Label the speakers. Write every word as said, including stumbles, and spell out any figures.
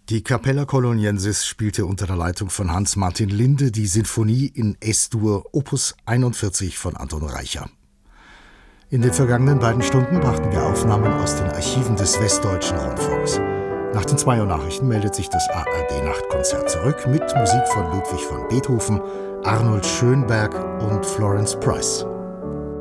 Speaker 1: Die Capella Coloniensis spielte unter der Leitung von Hans-Martin Linde die Sinfonie in Es-Dur Opus einundvierzig von Anton Reicher. In den vergangenen beiden Stunden brachten wir Aufnahmen aus den Archiven des Westdeutschen Rundfunks. Nach den zwei Uhr Nachrichten meldet sich das A R D-Nachtkonzert zurück mit Musik von Ludwig van Beethoven, Arnold Schönberg und Florence Price.